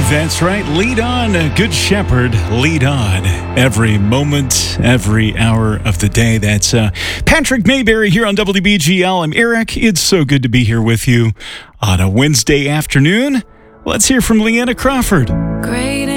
That's right. Lead on, Good Shepherd. Lead on every moment, every hour of the day. That's Patrick Mayberry here on WBGL. I'm Eric. It's so good to be here with you on a Wednesday afternoon. Let's hear from Leanna Crawford. Great.